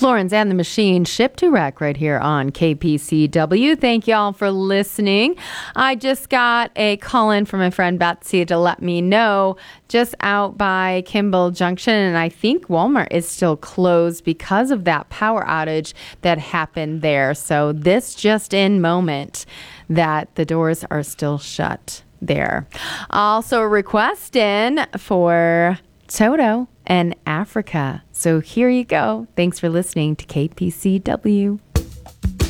Florence and the Machine, Ship to Wreck, right here on KPCW. Thank y'all for listening. I just got a call in from my friend Betsy to let me know just out by Kimball Junction, and I think Walmart is still closed because of that power outage that happened there. So this just in moment that the doors are still shut there. Also a request in for Toto and Africa. So here you go. Thanks for listening to KPCW.